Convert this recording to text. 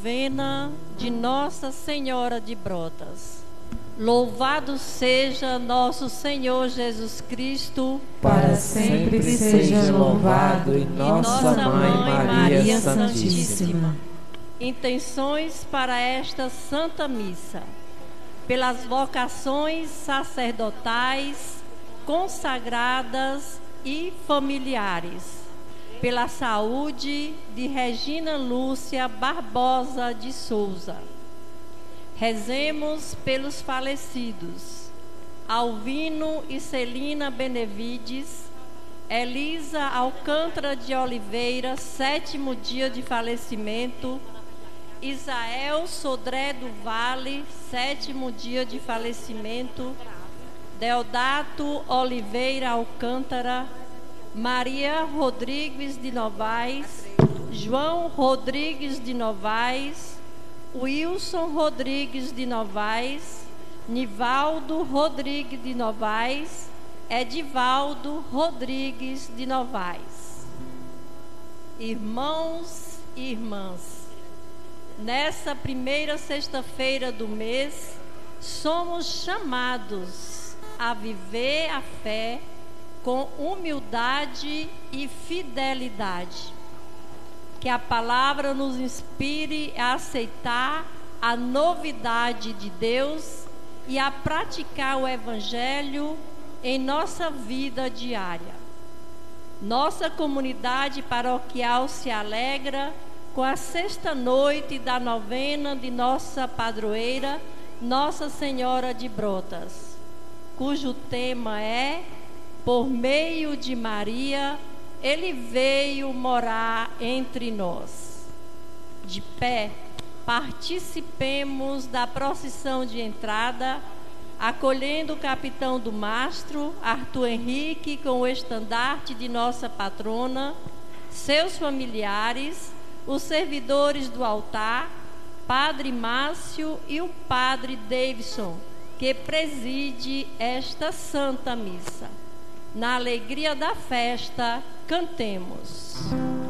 Novena de Nossa Senhora de Brotas. Louvado seja nosso Senhor Jesus Cristo, para sempre seja louvado, e nossa Mãe Maria Santíssima. Intenções para esta Santa Missa: pelas vocações sacerdotais, consagradas e familiares, pela saúde de Regina Lúcia Barbosa de Souza. Rezemos pelos falecidos: Alvino e Celina Benevides, Elisa Alcântara de Oliveira, 7º dia de falecimento, Isael Sodré do Vale, 7º dia de falecimento, Deodato Oliveira Alcântara, Maria Rodrigues de Novaes, João Rodrigues de Novaes, Wilson Rodrigues de Novaes, Nivaldo Rodrigues de Novaes, Edivaldo Rodrigues de Novaes. Irmãos e irmãs, nessa primeira sexta-feira do mês, somos chamados a viver a fé com humildade e fidelidade. Que a palavra nos inspire a aceitar a novidade de Deus e a praticar o Evangelho em nossa vida diária. Nossa comunidade paroquial se alegra com a sexta noite da novena de nossa padroeira, Nossa Senhora de Brotas, cujo tema é: por meio de Maria, Ele veio morar entre nós. De pé, participemos da procissão de entrada, acolhendo o capitão do mastro, Arthur Henrique, com o estandarte de nossa patrona, seus familiares, os servidores do altar, Padre Márcio e o Padre Davidson, que preside esta Santa Missa. Na alegria da festa, cantemos.